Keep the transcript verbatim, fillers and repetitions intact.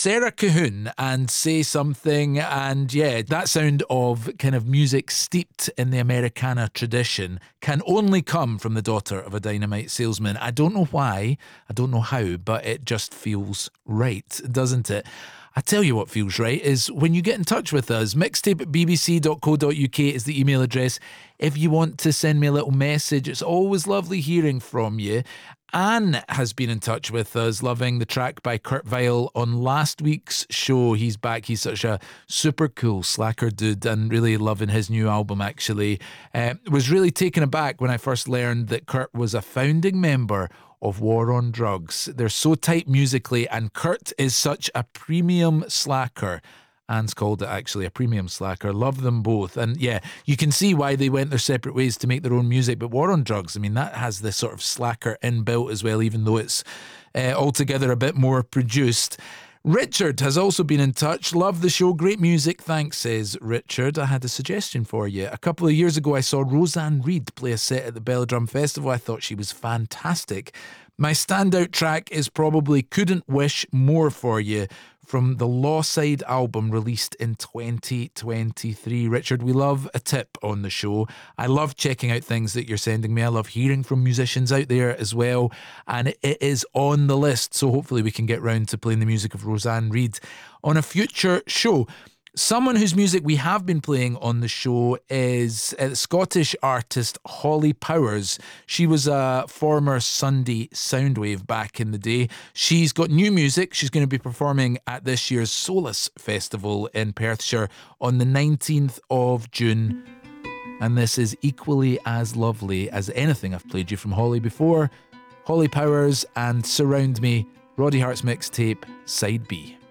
Sarah Cahoon and Say Something. And yeah, that sound of kind of music steeped in the Americana tradition can only come from the daughter of a dynamite salesman. I don't know why, I don't know how, but it just feels right, doesn't it? I tell you what feels right is when you get in touch with us. Mixtape at b b c dot co dot u k is the email address. If you want to send me a little message, it's always lovely hearing from you. Anne has been in touch with us, loving the track by Kurt Vile on last week's show. He's back. He's such a super cool slacker dude and really loving his new album, actually. Uh, was really taken aback when I first learned that Kurt was a founding member of War on Drugs. They're so tight musically, and Kurt is such a premium slacker. Anne's called it actually a premium slacker. Love them both. And yeah, you can see why they went their separate ways to make their own music. But War on Drugs, I mean, that has this sort of slacker inbuilt as well, even though it's uh, altogether a bit more produced. Richard has also been in touch. Love the show. Great music. Thanks, says Richard. I had a suggestion for you. A couple of years ago, I saw Roseanne Reid play a set at the Belladrum Festival. I thought she was fantastic. My standout track is probably Couldn't Wish More For You from the Lawside album released in twenty twenty-three. Richard, we love a tip on the show. I love checking out things that you're sending me. I love hearing from musicians out there as well. And it is on the list, so hopefully we can get round to playing the music of Roseanne Reid on a future show. Someone whose music we have been playing on the show is uh, Scottish artist Holly Powers. She was a former Sunday Soundwave back in the day. She's got new music. She's going to be performing at this year's Solace Festival in Perthshire on the nineteenth of June. And this is equally as lovely as anything I've played you from Holly before. Holly Powers and Surround Me, Roddy Hart's mixtape, Side B.